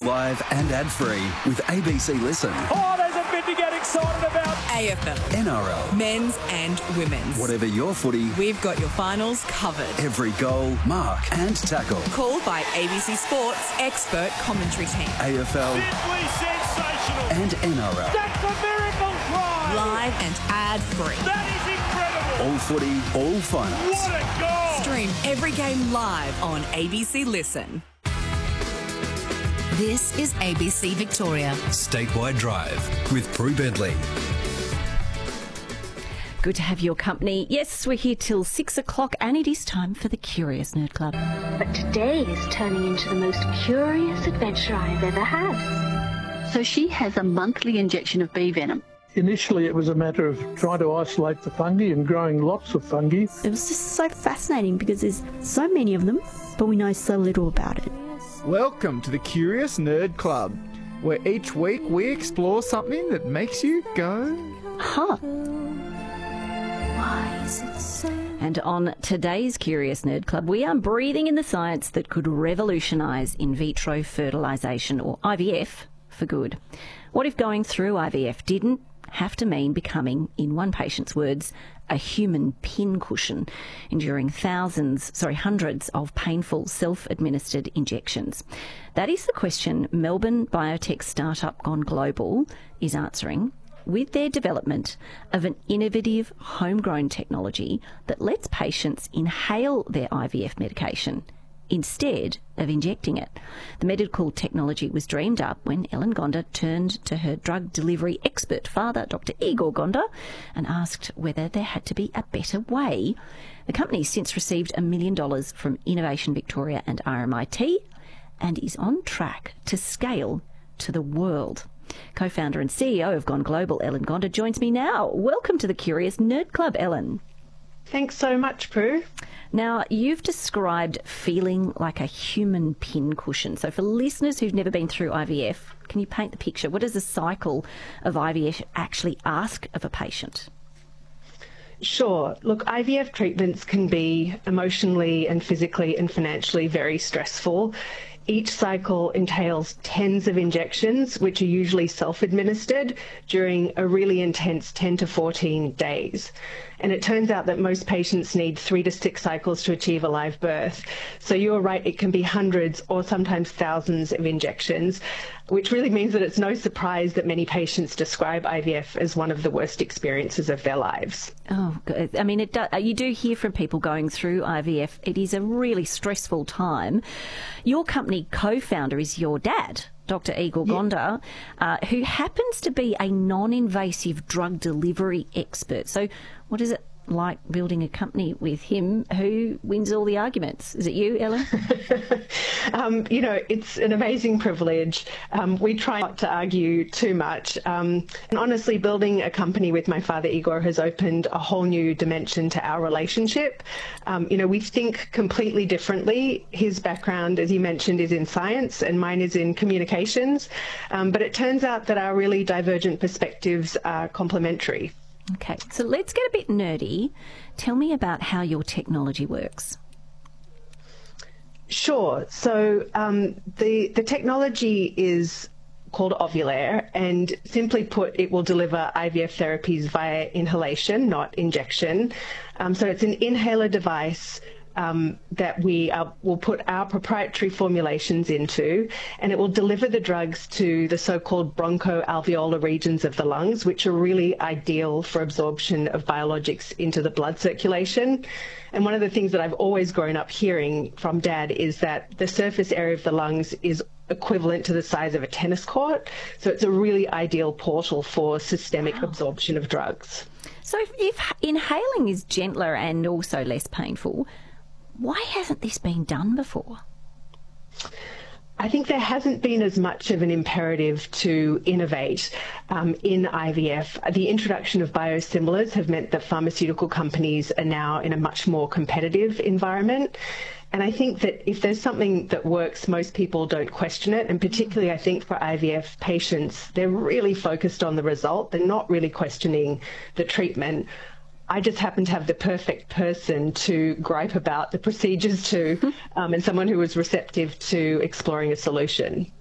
live and ad-free with ABC Listen. Oh, there's a bit to get excited about. AFL. NRL. Men's and women's. Whatever your footy. We've got your finals covered. Every goal, mark and tackle. Called by ABC Sports expert commentary team. AFL. Simply sensational. And NRL. That's a miracle try. Live and ad-free. That is incredible. All footy, all finals. What a goal. Stream every game live on ABC Listen. This is ABC Victoria. Statewide Drive with Prue Bentley. Good to have your company. Yes, we're here till 6 o'clock and it is time for the Curious Nerd Club. But today is turning into the most curious adventure I've ever had. So she has a monthly injection of bee venom. Initially, it was a matter of trying to isolate the fungi and growing lots of fungi. It was just so fascinating because there's so many of them, but we know so little about it. Welcome to the Curious Nerd Club, where each week we explore something that makes you go, Huh. Why is it so? And on today's Curious Nerd Club, we are breathing in the science that could revolutionise in vitro fertilisation, or IVF, for good. What if going through IVF didn't have to mean becoming, in one patient's words, a human pincushion, enduring hundreds of painful self-administered injections? That is the question Melbourne biotech startup Gone Global is answering with their development of an innovative homegrown technology that lets patients inhale their IVF medication instead of injecting it. The medical technology was dreamed up when Ellen Gonda turned to her drug delivery expert father, Dr. Igor Gonda, and asked whether there had to be a better way. The company's since received $1 million from Innovation Victoria and RMIT and is on track to scale to the world. Co-founder and CEO of Gone Global, Ellen Gonda, joins me now. Welcome to the Curious Nerd Club, Ellen. Thanks so much, Prue. Now, you've described feeling like a human pincushion. So for listeners who've never been through IVF, can you paint the picture? What does a cycle of IVF actually ask of a patient? Sure. Look, IVF treatments can be emotionally and physically and financially very stressful. Each cycle entails tens of injections, which are usually self-administered during a really intense 10 to 14 days. And it turns out that most patients need 3 to 6 cycles to achieve a live birth. So you're right, it can be hundreds or sometimes thousands of injections, which really means that it's no surprise that many patients describe IVF as one of the worst experiences of their lives. Oh, good. I mean, you do hear from people going through IVF. It is a really stressful time. Your company co-founder is your dad, Dr. Igor Gonda, who happens to be a non-invasive drug delivery expert. So what is it like building a company with him? Who wins all the arguments? Is it you, Ellen? It's an amazing privilege. We try not to argue too much. And honestly, building a company with my father, Igor, has opened a whole new dimension to our relationship. We think completely differently. His background, as you mentioned, is in science and mine is in communications. But it turns out that our really divergent perspectives are complementary. Okay, so let's get a bit nerdy. Tell me about how your technology works. Sure. So the technology is called Ovulair, and simply put, it will deliver IVF therapies via inhalation, not injection. So it's an inhaler device that we will put our proprietary formulations into, and it will deliver the drugs to the so-called bronchoalveolar regions of the lungs, which are really ideal for absorption of biologics into the blood circulation. And one of the things that I've always grown up hearing from Dad is that the surface area of the lungs is equivalent to the size of a tennis court. So it's a really ideal portal for systemic absorption of drugs. So if inhaling is gentler and also less painful, why hasn't this been done before? I think there hasn't been as much of an imperative to innovate in IVF. The introduction of biosimilars have meant that pharmaceutical companies are now in a much more competitive environment. And I think that if there's something that works, most people don't question it. And particularly, I think for IVF patients, they're really focused on the result. They're not really questioning the treatment. I just happen to have the perfect person to gripe about the procedures to, and someone who was receptive to exploring a solution.